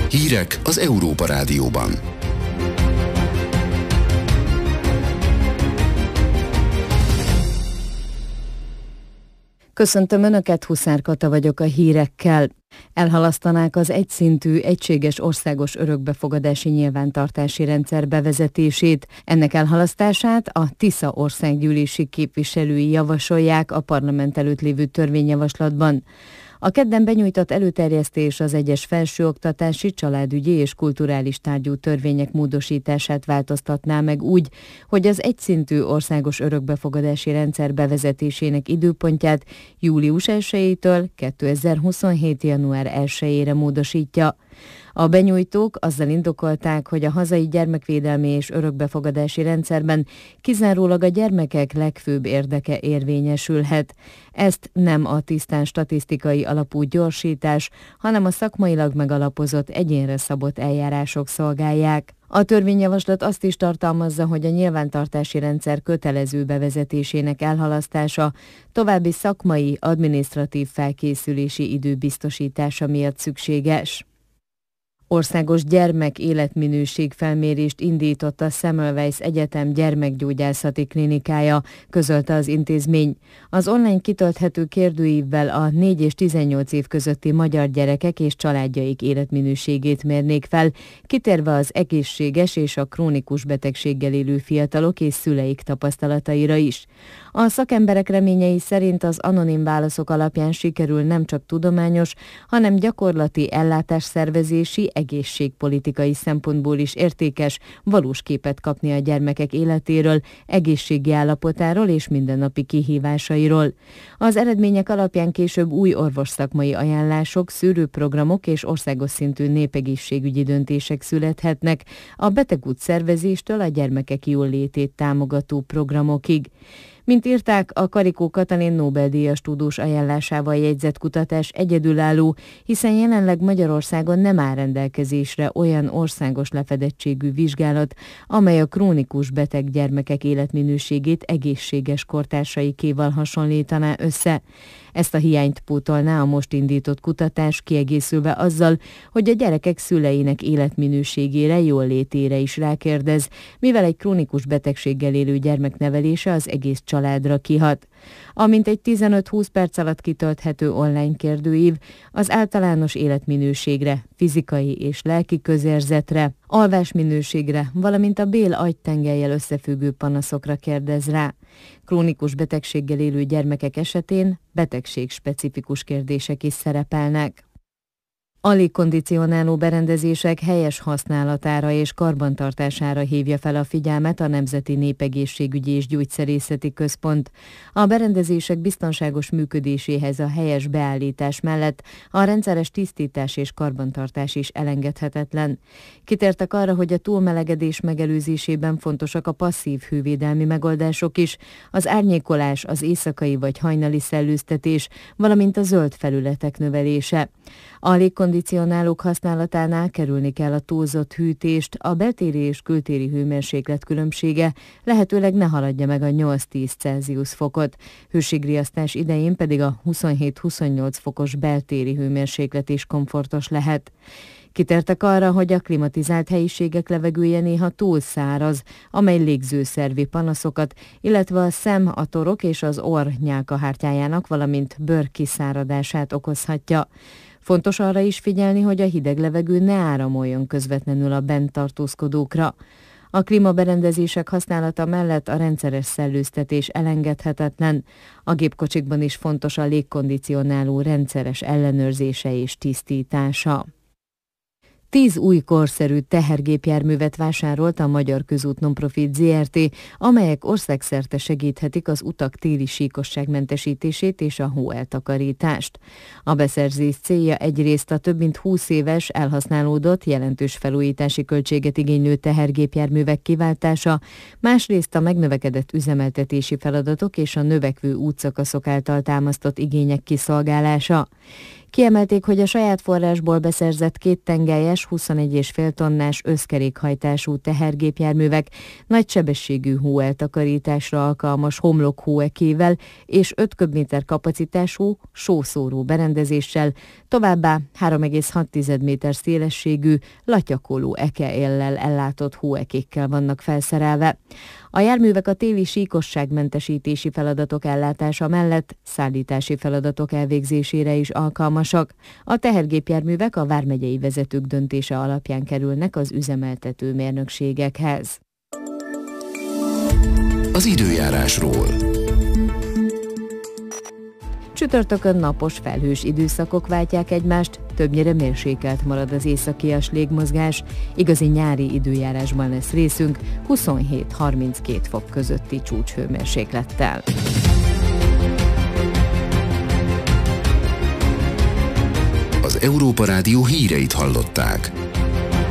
Hírek az Európa Rádióban. Köszöntöm Önöket, Huszár Kata vagyok a hírekkel. Elhalasztanák az egyszintű, egységes országos örökbefogadási nyilvántartási rendszer bevezetését. Ennek elhalasztását a Tisza országgyűlési képviselői javasolják a parlament előtt lévő törvényjavaslatban. A kedden benyújtott előterjesztés az egyes felsőoktatási, családügyi és kulturális tárgyú törvények módosítását változtatná meg úgy, hogy az egyszintű országos örökbefogadási rendszer bevezetésének időpontját július 1-től 2027. január 1-ére módosítja. A benyújtók azzal indokolták, hogy a hazai gyermekvédelmi és örökbefogadási rendszerben kizárólag a gyermekek legfőbb érdeke érvényesülhet. Ezt nem a tisztán statisztikai alapú gyorsítás, hanem a szakmailag megalapozott, egyénre szabott eljárások szolgálják. A törvényjavaslat azt is tartalmazza, hogy a nyilvántartási rendszer kötelező bevezetésének elhalasztása további szakmai, adminisztratív felkészülési idő biztosítása miatt szükséges. Országos gyermek életminőség felmérést indított a Semmelweis Egyetem gyermekgyógyászati klinikája, közölte az intézmény. Az online kitölthető kérdőívvel a 4 és 18 év közötti magyar gyerekek és családjaik életminőségét mérnék fel, kitérve az egészséges és a krónikus betegséggel élő fiatalok és szüleik tapasztalataira is. A szakemberek reményei szerint az anonim válaszok alapján sikerül nem csak tudományos, hanem gyakorlati ellátásszervezési, egészségpolitikai szempontból is értékes, valós képet kapni a gyermekek életéről, egészségi állapotáról és mindennapi kihívásairól. Az eredmények alapján később új orvosszakmai ajánlások, szűrőprogramok és országos szintű népegészségügyi döntések születhetnek, a betegút szervezéstől a gyermekek jólétét támogató programokig. Mint írták, a Karikó Katalin Nobel-díjas tudós ajánlásával jegyzett kutatás egyedülálló, hiszen jelenleg Magyarországon nem áll rendelkezésre olyan országos lefedettségű vizsgálat, amely a krónikus beteg gyermekek életminőségét egészséges kortársaikéval hasonlítaná össze. Ezt a hiányt pótolná a most indított kutatás, kiegészülve azzal, hogy a gyerekek szüleinek életminőségére, jólétére is rákérdez, mivel egy krónikus betegséggel élő gyermek nevelése az egész családra kihat. A mintegy 15-20 perc alatt kitölthető online kérdőív az általános életminőségre, fizikai és lelki közérzetre, alvásminőségre, valamint a bél-agytengellyel összefüggő panaszokra kérdez rá. Krónikus betegséggel élő gyermekek esetén betegség-specifikus kérdések is szerepelnek. A légkondicionáló berendezések helyes használatára és karbantartására hívja fel a figyelmet a Nemzeti Népegészségügyi és Gyógyszerészeti Központ. A berendezések biztonságos működéséhez a helyes beállítás mellett a rendszeres tisztítás és karbantartás is elengedhetetlen. Kitértek arra, hogy a túlmelegedés megelőzésében fontosak a passzív hővédelmi megoldások is, az árnyékolás, az éjszakai vagy hajnali szellőztetés, valamint a zöld felületek növelése. A légkondicionálók használatánál kerülni kell a túlzott hűtést, a beltéri és kültéri hőmérséklet különbsége lehetőleg ne haladja meg a 8-10 Celsius fokot, hőségriasztás idején pedig a 27-28 fokos beltéri hőmérséklet is komfortos lehet. Kitértek arra, hogy a klimatizált helyiségek levegője néha túl száraz, amely légzőszervi panaszokat, illetve a szem, a torok és az orr nyálkahártyájának, valamint bőr kiszáradását okozhatja. Fontos arra is figyelni, hogy a hideg levegő ne áramoljon közvetlenül a bent tartózkodókra. A klímaberendezések használata mellett a rendszeres szellőztetés elengedhetetlen. A gépkocsikban is fontos a légkondicionáló rendszeres ellenőrzése és tisztítása. 10 új korszerű tehergépjárművet vásárolt a Magyar Közút Nonprofit Zrt., amelyek országszerte segíthetik az utak téli síkosságmentesítését és a hóeltakarítást. A beszerzés célja egyrészt a több mint 20 éves, elhasználódott, jelentős felújítási költséget igénylő tehergépjárművek kiváltása, másrészt a megnövekedett üzemeltetési feladatok és a növekvő útszakaszok által támasztott igények kiszolgálása. Kiemelték, hogy a saját forrásból beszerzett 2 tengelyes, 21,5 tonnás összkerékhajtású tehergépjárművek nagy sebességű hóeltakarításra alkalmas homlokhóekével és 5 köbméter kapacitású sószóró berendezéssel, továbbá 3,6 méter szélességű latyakoló ekeéllel ellátott hóekékkel vannak felszerelve. A járművek a téli síkosságmentesítési feladatok ellátása mellett szállítási feladatok elvégzésére is alkalmasak. A tehergépjárművek a vármegyei vezetők döntése alapján kerülnek az üzemeltető mérnökségekhez. Az időjárásról. Csütörtökön napos, felhős időszakok váltják egymást, többnyire mérsékelt marad az északias légmozgás, igazi nyári időjárásban lesz részünk, 27-32 fok közötti csúcshőmérséklettel. Az Európa Rádió híreit hallották.